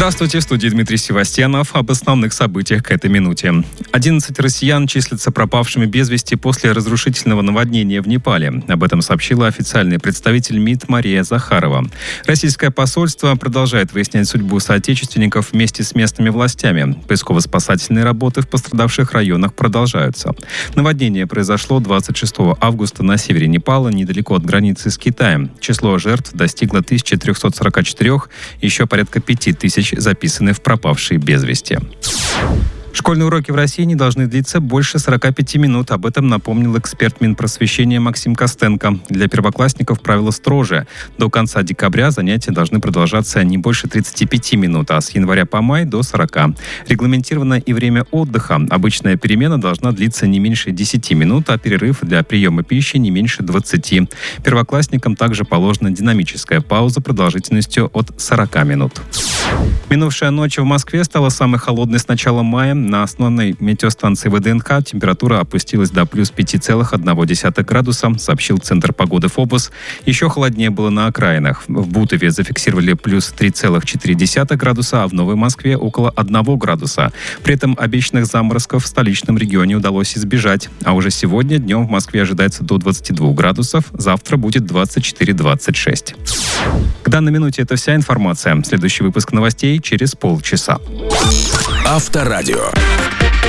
Здравствуйте, в студии Дмитрий Севастьянов. Об основных событиях к этой минуте. 11 россиян числятся пропавшими без вести после разрушительного наводнения в Непале. Об этом сообщила официальный представитель МИД Мария Захарова. Российское посольство продолжает выяснять судьбу соотечественников вместе с местными властями. Поисково-спасательные работы в пострадавших районах продолжаются. Наводнение произошло 26 августа на севере Непала, недалеко от границы с Китаем. Число жертв достигло 1344, еще порядка 5000 записаны в пропавшие без вести. Школьные уроки в России не должны длиться больше 45 минут. Об этом напомнил эксперт Минпросвещения Максим Костенко. Для первоклассников правила строже. До конца декабря занятия должны продолжаться не больше 35 минут, а с января по май до 40. Регламентировано и время отдыха. Обычная перемена должна длиться не меньше 10 минут, а перерыв для приема пищи не меньше 20. Первоклассникам также положена динамическая пауза продолжительностью от 40 минут. Минувшая ночь в Москве стала самой холодной с начала мая. На основной метеостанции ВДНХ температура опустилась до плюс 5,1 градуса, сообщил Центр погоды ФОБОС. Еще холоднее было на окраинах. В Бутове зафиксировали плюс 3,4 градуса, а в Новой Москве около 1 градуса. При этом обещанных заморозков в столичном регионе удалось избежать. А уже сегодня днем в Москве ожидается до 22 градусов, завтра будет 24-26. К данной минуте это вся информация. Следующий выпуск новостей через полчаса. Авторадио.